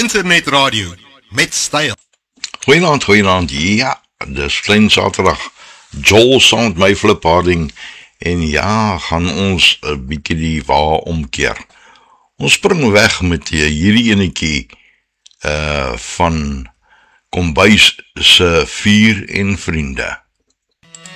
internetradio met styl. Goeienaand, ja, dis klein Saterdag. Joel saam met my Flip Harding en ja, gaan ons 'n bietjie die waar omkeer. Ons spring weg met hierdie enetjie van Kombuis se Vuur en Vriende.